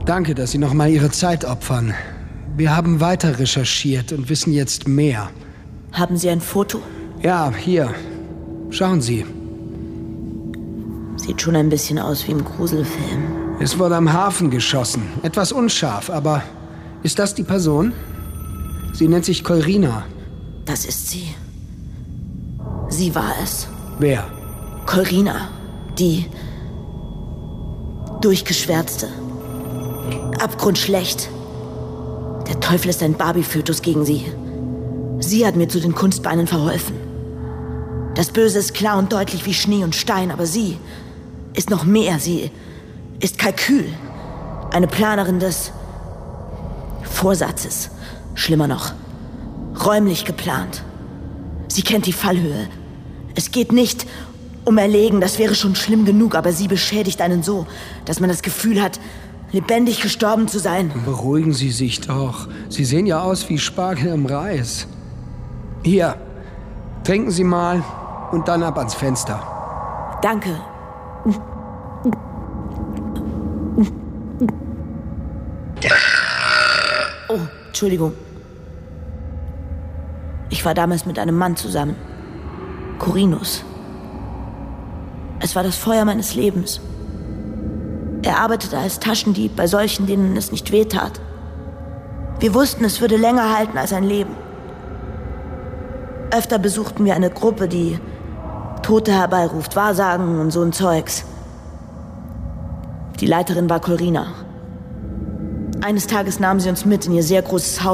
Danke, dass Sie nochmal Ihre Zeit opfern. Wir haben weiter recherchiert und wissen jetzt mehr. Haben Sie ein Foto? Ja, hier. Schauen Sie. Sieht schon ein bisschen aus wie im Gruselfilm. Es wurde am Hafen geschossen. Etwas unscharf, aber ist das die Person? Sie nennt sich Kolrina. Das ist sie. Sie war es. Wer? Kolrina. Die durchgeschwärzte. Abgrundschlecht. Der Teufel ist ein Barbie-Fötus gegen sie. Sie hat mir zu den Kunstbeinen verholfen. Das Böse ist klar und deutlich wie Schnee und Stein, aber sie ist noch mehr. Sie ist Kalkül. Eine Planerin des Vorsatzes. Schlimmer noch, räumlich geplant. Sie kennt die Fallhöhe. Es geht nicht um Erlegen, das wäre schon schlimm genug, aber sie beschädigt einen so, dass man das Gefühl hat, lebendig gestorben zu sein. Beruhigen Sie sich doch. Sie sehen ja aus wie Spargel im Reis. Hier, trinken Sie mal und dann ab ans Fenster. Danke. Oh, Entschuldigung. Ich war damals mit einem Mann zusammen. Corinus. Es war das Feuer meines Lebens. Er arbeitete als Taschendieb bei solchen, denen es nicht wehtat. Wir wussten, es würde länger halten als ein Leben. Öfter besuchten wir eine Gruppe, die Tote herbeiruft, Wahrsagen und so ein Zeugs. Die Leiterin war Kolrina. Eines Tages nahm sie uns mit in ihr sehr großes Haus.